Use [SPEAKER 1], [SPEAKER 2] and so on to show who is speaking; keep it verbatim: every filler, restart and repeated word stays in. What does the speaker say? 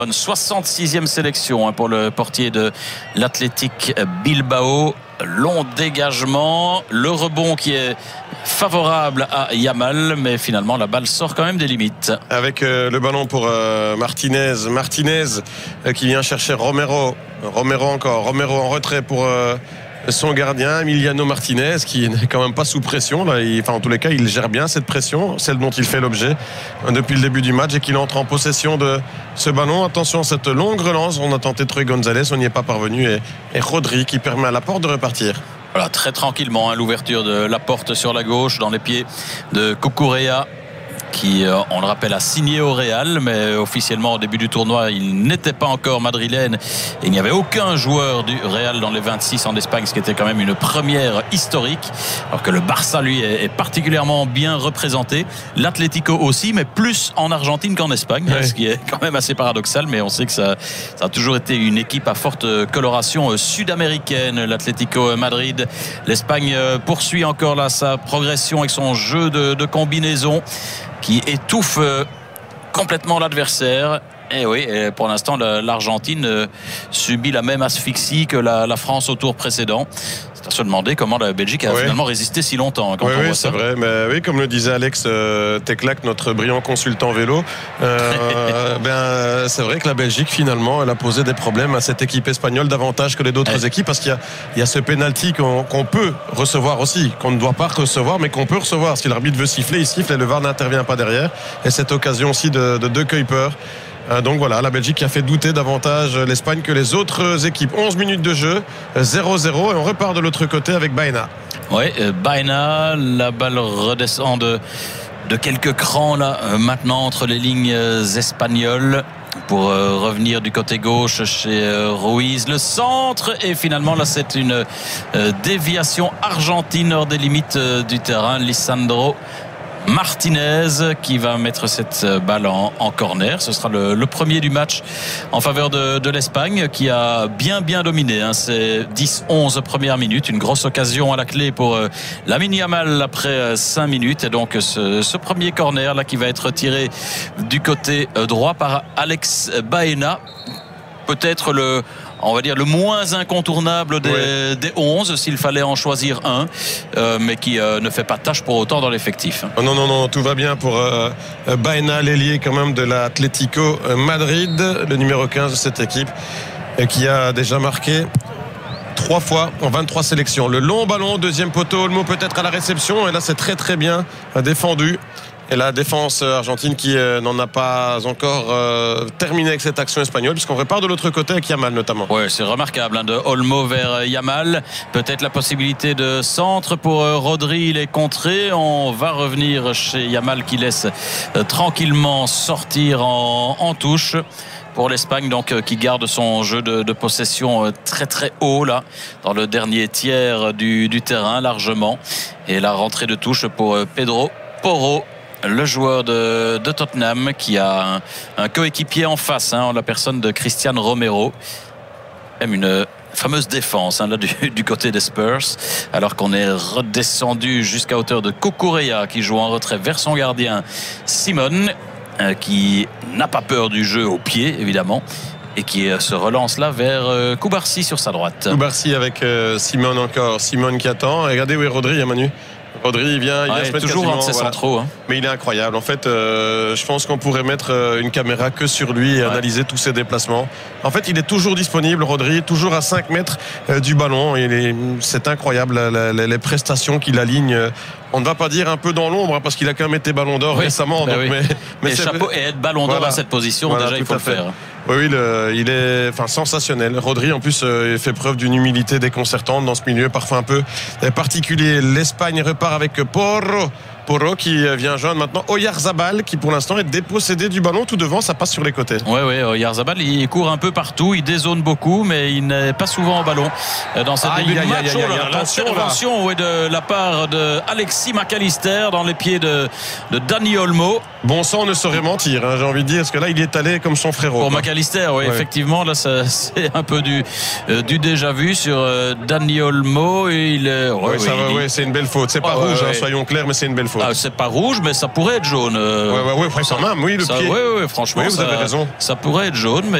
[SPEAKER 1] soixante-sixième sélection hein, pour le portier de l'Athletic Bilbao. Long dégagement, le rebond qui est favorable à Yamal, mais finalement la balle sort quand même des limites.
[SPEAKER 2] Avec euh, le ballon pour euh, Martinez. Martinez euh, qui vient chercher Romero. Romero encore. Romero en retrait pour euh, son gardien, Emiliano Martinez, qui n'est quand même pas sous pression. Là. Il, enfin, en tous les cas, il gère bien cette pression, celle dont il fait l'objet euh, depuis le début du match, et qu'il entre en possession de ce ballon. Attention, cette longue relance. On a tenté de trouver Gonzalez, on n'y est pas parvenu. Et, et Rodri qui permet à la porte de repartir.
[SPEAKER 1] Voilà, très tranquillement, hein, l'ouverture de la porte sur la gauche, dans les pieds de Cucurella, qui, euh, on le rappelle, a signé au Real, mais officiellement au début du tournoi il n'était pas encore madrilène et il n'y avait aucun joueur du Real dans les vingt-six en Espagne, ce qui était quand même une première historique, alors que le Barça lui est, est particulièrement bien représenté, l'Atlético aussi, mais plus en Argentine qu'en Espagne, ouais. Ce qui est quand même assez paradoxal, mais on sait que ça, ça a toujours été une équipe à forte coloration sud-américaine, l'Atlético Madrid. L'Espagne poursuit encore là sa progression avec son jeu de, de combinaison qui étouffe complètement l'adversaire. Et oui, et pour l'instant, l'Argentine subit la même asphyxie que la, la France au tour précédent. C'est à se demander comment la Belgique a oui. finalement résisté si longtemps. Quand
[SPEAKER 2] oui,
[SPEAKER 1] on
[SPEAKER 2] oui
[SPEAKER 1] voit
[SPEAKER 2] c'est
[SPEAKER 1] ça.
[SPEAKER 2] vrai. Mais oui, comme le disait Alex euh, Teclac, notre brillant consultant vélo, euh, ben, c'est vrai que la Belgique, finalement, elle a posé des problèmes à cette équipe espagnole davantage que les autres ouais. équipes, parce qu'il y a, il y a ce penalty qu'on, qu'on peut recevoir aussi, qu'on ne doit pas recevoir, mais qu'on peut recevoir. Si l'arbitre veut siffler, il siffle et le V A R n'intervient pas derrière. Et cette occasion aussi de, de, de Kuiper. Donc voilà, la Belgique qui a fait douter davantage l'Espagne que les autres équipes. onze minutes de jeu, zéro zéro, et on repart de l'autre côté avec Baena.
[SPEAKER 1] Oui, Baena, la balle redescend de, de quelques crans là, maintenant entre les lignes espagnoles pour revenir du côté gauche chez Ruiz. Le centre, et finalement là c'est une déviation argentine hors des limites du terrain. Lisandro Martinez qui va mettre cette balle en, en corner. Ce sera le, le premier du match en faveur de, de l'Espagne, qui a bien bien dominé hein, ces dix onze premières minutes. Une grosse occasion à la clé pour euh, Lamine Yamal après cinq minutes. Et donc ce, ce premier corner là qui va être tiré du côté droit par Alex Baena. Peut-être le, on va dire, le moins incontournable des, ouais. des onze, s'il fallait en choisir un, euh, mais qui euh, ne fait pas tâche pour autant dans l'effectif.
[SPEAKER 2] Oh non, non, non, tout va bien pour euh, Baena, l'ailier quand même de l'Atlético Madrid, le numéro quinze de cette équipe, et qui a déjà marqué trois fois en vingt-trois sélections. Le long ballon, deuxième poteau, Olmo peut-être à la réception, et là c'est très très bien défendu. Et la défense argentine qui euh, n'en a pas encore euh, terminé avec cette action espagnole, puisqu'on repart de l'autre côté avec Yamal notamment.
[SPEAKER 1] Oui, c'est remarquable hein, de Olmo vers Yamal. Peut-être la possibilité de centre pour euh, Rodri, il est contré. On va revenir chez Yamal qui laisse euh, tranquillement sortir en, en touche. Pour l'Espagne, donc, qui garde son jeu de, de possession très très haut là, dans le dernier tiers du, du terrain largement. Et la rentrée de touche pour Pedro Porro, le joueur de, de Tottenham, qui a un, un coéquipier en face, hein, en la personne de Christian Romero. Même une fameuse défense hein, là, du, du côté des Spurs, alors qu'on est redescendu jusqu'à hauteur de Cucurella, qui joue en retrait vers son gardien Simon, euh, qui n'a pas peur du jeu au pied évidemment, et qui se relance là vers euh, Cubarsí sur sa droite.
[SPEAKER 2] Cubarsí avec euh, Simon encore, Simon qui attend. Et regardez où est Rodri, hein, Manu. Rodri, il vient, il
[SPEAKER 1] ouais,
[SPEAKER 2] vient se mettre
[SPEAKER 1] toujours
[SPEAKER 2] quasiment,
[SPEAKER 1] entre ses
[SPEAKER 2] voilà.
[SPEAKER 1] centraux. Hein.
[SPEAKER 2] Mais il est incroyable. En fait, euh, je pense qu'on pourrait mettre une caméra que sur lui et ouais. analyser tous ses déplacements. En fait, il est toujours disponible, Rodri, toujours à cinq mètres euh, du ballon. Il est, c'est incroyable, la, la, les prestations qu'il aligne. On ne va pas dire un peu dans l'ombre, hein, parce qu'il a quand même été ballon d'or oui. récemment.
[SPEAKER 1] Ben
[SPEAKER 2] donc,
[SPEAKER 1] oui.
[SPEAKER 2] mais, mais
[SPEAKER 1] et, chapeau, et être ballon d'or voilà. à cette position, voilà, déjà, il faut le faire.
[SPEAKER 2] Oui, oui le, il est enfin, sensationnel. Rodri, en plus, euh, fait preuve d'une humilité déconcertante dans ce milieu, parfois un peu particulier. L'Espagne repart avec Porro. Porro qui vient joindre maintenant Oyarzabal, qui pour l'instant est dépossédé du ballon tout devant, ça passe sur les côtés.
[SPEAKER 1] Oui, oui, Oyarzabal, il court un peu partout, il dézone beaucoup, mais il n'est pas souvent au ballon dans cette début de match. L'intervention ouais, de la part de Alexis McAllister dans les pieds de, de Dani Olmo.
[SPEAKER 2] Bon sang ne saurait mentir, hein, j'ai envie de dire, parce que là il y est allé comme son frérot.
[SPEAKER 1] Pour quoi. McAllister, oui, ouais. effectivement, là ça, c'est un peu du, euh, du déjà vu sur euh, Dani Olmo. Et il, euh, ouais,
[SPEAKER 2] ouais,
[SPEAKER 1] ouais,
[SPEAKER 2] ça
[SPEAKER 1] il,
[SPEAKER 2] va, ouais, c'est une belle faute, c'est pas oh, rouge, ouais, hein, ouais. soyons clairs, mais c'est une belle faute. faute.
[SPEAKER 1] Ah, c'est pas rouge, mais ça pourrait être jaune.
[SPEAKER 2] Ouais, ouais, ouais, ça même, oui, le
[SPEAKER 1] ça,
[SPEAKER 2] pied.
[SPEAKER 1] Ouais, ouais, franchement,
[SPEAKER 2] oui, vous
[SPEAKER 1] ça,
[SPEAKER 2] avez raison.
[SPEAKER 1] Ça pourrait être jaune, mais